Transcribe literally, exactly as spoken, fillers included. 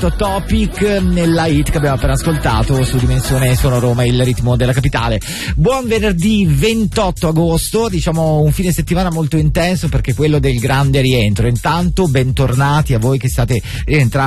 Hot Topic nella hit che abbiamo appena ascoltato su Dimensione Suono Roma, il ritmo della capitale. Buon venerdì ventotto agosto, diciamo un fine settimana molto intenso perché quello del grande rientro. Intanto bentornati a voi che state rientrando